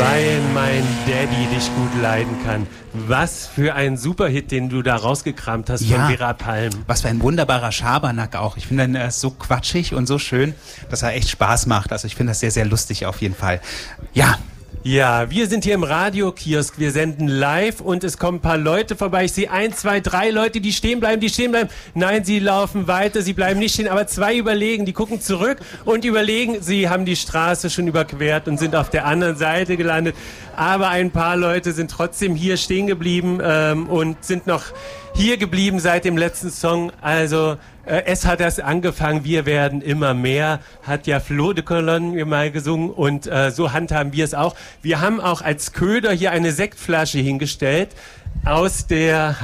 Weil mein Daddy dich gut leiden kann. Was für ein Superhit, den du da rausgekramt hast von Vera Palm. Was für ein wunderbarer Schabernack auch. Ich finde ihn so quatschig und so schön, dass er echt Spaß macht. Also ich finde das sehr, sehr lustig auf jeden Fall. Ja. Ja, wir sind hier im Radiokiosk, wir senden live und es kommen ein paar Leute vorbei. Ich sehe 1, 2, 3 Leute, die stehen bleiben. Nein, sie laufen weiter, sie bleiben nicht stehen, aber 2 überlegen, die gucken zurück und überlegen, sie haben die Straße schon überquert und sind auf der anderen Seite gelandet. Aber ein paar Leute sind trotzdem hier stehen geblieben und sind noch hier geblieben seit dem letzten Song. Also es hat erst angefangen, wir werden immer mehr, hat ja Flo de Cologne mal gesungen und so handhaben wir es auch. Wir haben auch als Köder hier eine Sektflasche hingestellt aus der,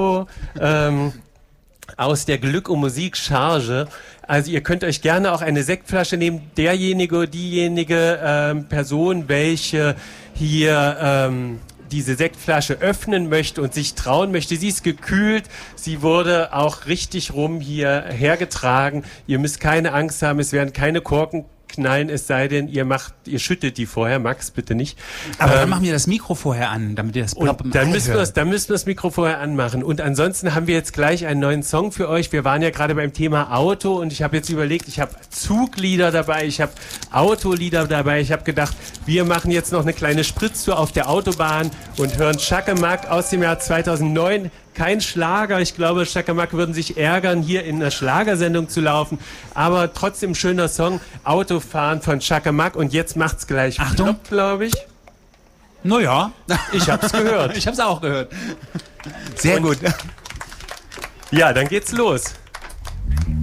aus der Glück und Musik Charge. Also ihr könnt euch gerne auch eine Sektflasche nehmen. Diejenige Person, welche hier diese Sektflasche öffnen möchte und sich trauen möchte. Sie ist gekühlt, sie wurde auch richtig rum hier hergetragen. Ihr müsst keine Angst haben, es werden keine Korken knallen, es sei denn, ihr schüttet die vorher. Max, bitte nicht. Aber dann machen wir das Mikro vorher an, damit ihr das ploppen. Dann müssen wir das Mikro vorher anmachen. Und ansonsten haben wir jetzt gleich einen neuen Song für euch. Wir waren ja gerade beim Thema Auto und ich habe jetzt überlegt, ich habe Zuglieder dabei, ich habe Autolieder dabei. Ich habe gedacht, wir machen jetzt noch eine kleine Spritztour auf der Autobahn und hören Chaka Mak aus dem Jahr 2009. Kein Schlager. Ich glaube, Chaka Mak würden sich ärgern, hier in einer Schlagersendung zu laufen. Aber trotzdem schöner Song. Autofahren von Chaka Mak. Und jetzt macht's gleich Achtung, glaube ich. Naja. Ich hab's gehört. Ich hab's auch gehört. Sehr gut. Ja, dann geht's los.